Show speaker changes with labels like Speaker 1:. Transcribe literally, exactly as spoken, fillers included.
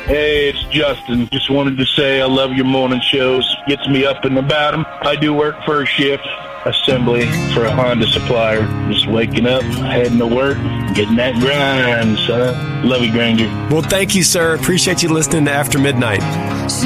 Speaker 1: Hey, it's Justin. Just wanted to say I love your morning shows. Gets me up and about 'em. I do work first shift, assembly for a Honda supplier. Just waking up, heading to work, getting that grind, son. Love you, Granger.
Speaker 2: Well, thank you, sir. Appreciate you listening to After Midnight.